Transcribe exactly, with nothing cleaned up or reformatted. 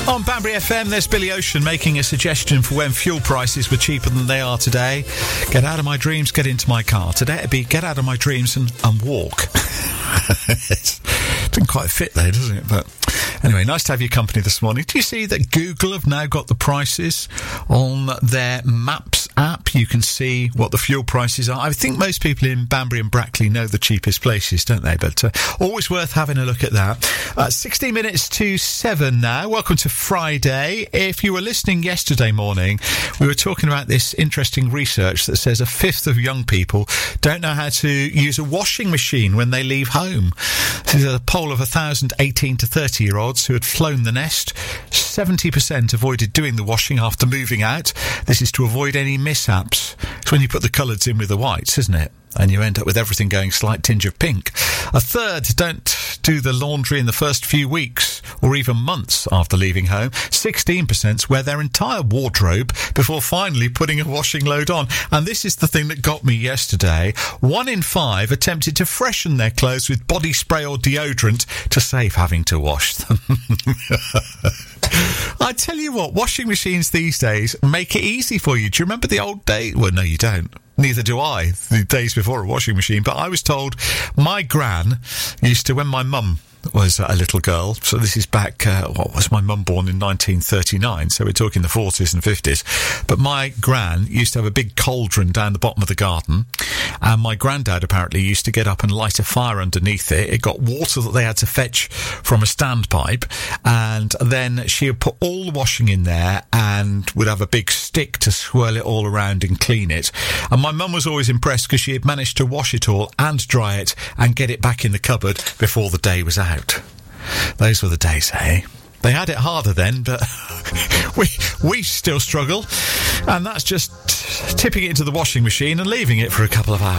On Banbury F M, there's Billy Ocean making a suggestion for when fuel prices were cheaper than they are today. Get out of my dreams, get into my car. Today it'd be get out of my dreams and, and walk. It didn't quite fit there, doesn't it? But anyway, nice to have your company this morning. Do you see that Google have now got the prices on their Maps app? You can see what the fuel prices are. I think most people in Banbury and Brackley know the cheapest places, don't they? But uh, always worth having a look at that. Uh, sixteen minutes to seven now. Welcome to Friday. If you were listening yesterday morning, we were talking about this interesting research that says a fifth of young people don't know how to use a washing machine when they leave home. This is a poll of one thousand eighteen to thirty year olds who had flown the nest. seventy percent avoided doing the washing after moving out. This is to avoid any mishaps. It's when you put the colours in with the whites, isn't it? And you end up with everything going a slight tinge of pink. A third don't do the laundry in the first few weeks or even months after leaving home. sixteen percent wear their entire wardrobe before finally putting a washing load on. And this is the thing that got me yesterday. One in five attempted to freshen their clothes with body spray or deodorant to save having to wash them. I tell you what, washing machines these days make it easy for you. Do you remember the old days? Well, no, you don't. Neither do I, the days before a washing machine. But I was told my gran used to, when my mum was a little girl, so this is back, uh, what was my mum born in nineteen thirty-nine, so we're talking the forties and fifties, but my gran used to have a big cauldron down the bottom of the garden, and my granddad apparently used to get up and light a fire underneath it. It got water that they had to fetch from a standpipe, and then she would put all the washing in there and would have a big stick to swirl it all around and clean it. And my mum was always impressed because she had managed to wash it all and dry it and get it back in the cupboard before the day was out. Those were the days, eh? They had it harder then, but we we still struggle. And that's just tipping it into the washing machine and leaving it for a couple of hours.